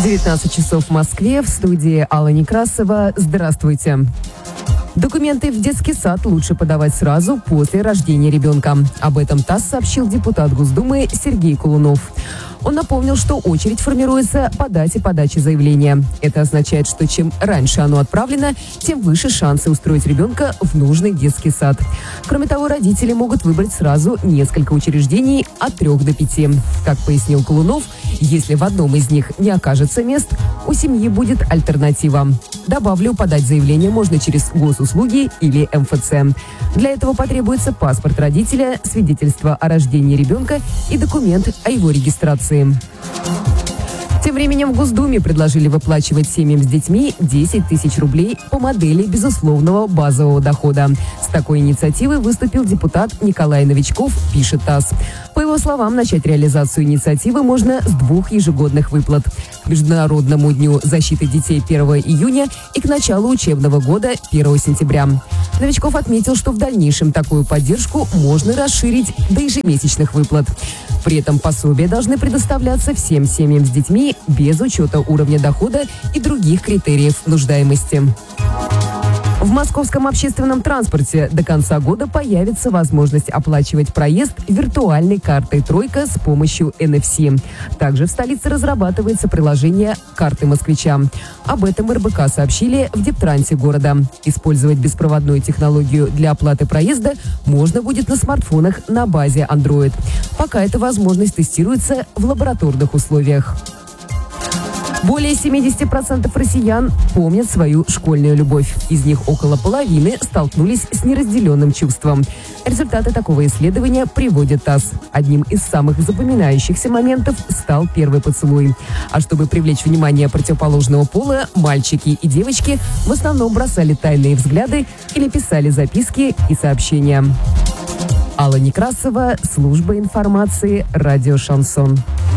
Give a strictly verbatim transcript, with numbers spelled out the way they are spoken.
девятнадцать часов в Москве, в студии Алла Некрасова. Здравствуйте. Документы в детский сад лучше подавать сразу после рождения ребенка. Об этом ТАСС сообщил депутат Госдумы Сергей Кулунов. Он напомнил, что очередь формируется по дате подачи заявления. Это означает, что чем раньше оно отправлено, тем выше шансы устроить ребенка в нужный детский сад. Кроме того, родители могут выбрать сразу несколько учреждений от трех до пяти. Как пояснил Кулунов, если в одном из них не окажется мест, у семьи будет альтернатива. Добавлю, подать заявление можно через госуслуги или эм эф цэ. Для этого потребуется паспорт родителя, свидетельство о рождении ребенка и документ о его регистрации. Тем временем в Госдуме предложили выплачивать семьям с детьми десять тысяч рублей по модели безусловного базового дохода. С такой инициативой выступил депутат Николай Новичков, пишет ТАСС. По его словам, начать реализацию инициативы можно с двух ежегодных выплат. К Международному дню защиты детей первого июня и к началу учебного года первого сентября. Новичков отметил, что в дальнейшем такую поддержку можно расширить до ежемесячных выплат. При этом пособия должны предоставляться всем семьям с детьми без учета уровня дохода и других критериев нуждаемости. В московском общественном транспорте до конца года появится возможность оплачивать проезд виртуальной картой «Тройка» с помощью эн эф си. Также в столице разрабатывается приложение «Карты москвича». Об этом эр бэ ка сообщили в Дептрансе города. Использовать беспроводную технологию для оплаты проезда можно будет на смартфонах на базе Android. Пока эта возможность тестируется в лабораторных условиях. Более семьдесят процентов россиян помнят свою школьную любовь. Из них около половины столкнулись с неразделенным чувством. Результаты такого исследования приводит ТАСС. Одним из самых запоминающихся моментов стал первый поцелуй. А чтобы привлечь внимание противоположного пола, мальчики и девочки в основном бросали тайные взгляды или писали записки и сообщения. Алла Некрасова, служба информации, радио «Шансон».